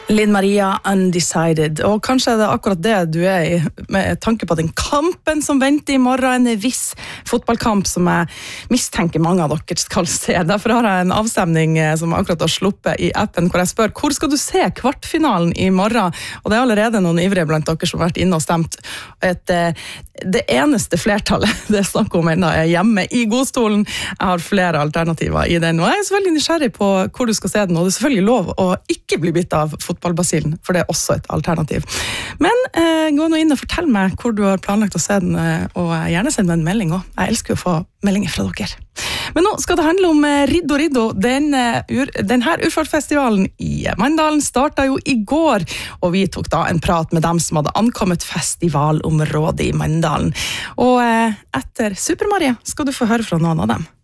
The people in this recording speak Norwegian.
Linn Maria Undecided, og kanskje det akkurat det du I, med tanke på den kampen som venter I morgen, en viss fotballkamp som jeg mistenker mange av dere skal se. Derfor har jeg en avstemning som akkurat har sluppet I appen, hvor jeg spør, hvor skal du se kvartfinalen I morgen? Og det allerede noen ivrige blant dere som har vært inne og stemt. Det eneste flertallet det snakker om enda hjemme I godstolen. Jeg har flere alternativer I den, og jeg så veldig nysgjerrig på hvor du skal se den, og det selvfølgelig lov å ikke bli bitt av fotballbasillen, for det også et alternativ. Men gå nå inn og fortell meg hvor du har planlagt å se den, og gjerne send meg en melding også. Jeg elsker å få meldinger fra dere. Men nå skal det handle om Riddo. Denne urfolkfestivalen I Mandalen startet jo I går, og vi tok da en prat med dem som hadde ankommet festivalområdet I Mandalen. Og etter Super Maria skal du få høre fra noen av dem.